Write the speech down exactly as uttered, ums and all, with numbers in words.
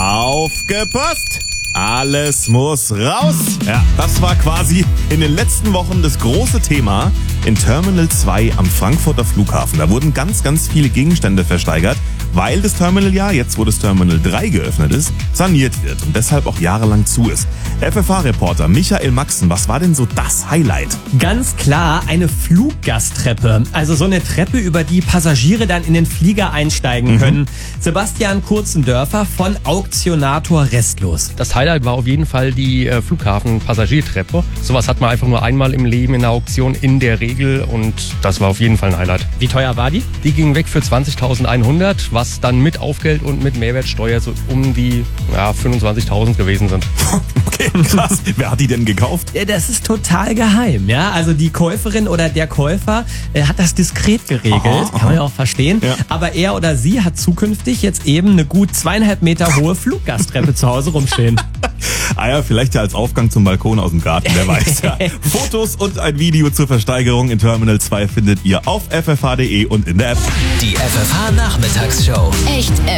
Aufgepasst! Alles muss raus! Ja, das war quasi in den letzten Wochen das große Thema in Terminal zwei am Frankfurter Flughafen. Da wurden ganz, ganz viele Gegenstände versteigert, weil das Terminal ja, jetzt wo das Terminal drei geöffnet ist, saniert wird und deshalb auch jahrelang zu ist. F F H-Reporter Michael Maxen, was war denn so das Highlight? Ganz klar eine Fluggasttreppe. Also so eine Treppe, über die Passagiere dann in den Flieger einsteigen können. Mhm. Sebastian Kurzendörfer von Auktionator Restlos. Das Highlight war auf jeden Fall die äh, Flughafen-Passagiertreppe. Sowas hat man einfach nur einmal im Leben in der Auktion in der Regel und das war auf jeden Fall ein Highlight. Wie teuer war die? Die ging weg für zwanzigtausendeinhundert, was dann mit Aufgeld und mit Mehrwertsteuer so um die ja, fünfundzwanzigtausend gewesen sind. Okay, krass. Wer hat die denn gekauft? Ja, das ist total geheim, ja. Also die Käuferin oder der Käufer äh, hat das diskret geregelt, aha, kann man ja auch verstehen. Ja. Aber er oder sie hat zukünftig jetzt eben eine gut zweieinhalb Meter hohe Fluggasttreppe zu Hause rumstehen. Ah ja, vielleicht ja als Aufgang zum Balkon aus dem Garten, wer weiß. Ja. Fotos und ein Video zur Versteigerung in Terminal zwei findet ihr auf f f h punkt d e und in der App. Die F F H-Nachmittagsshow. Echt F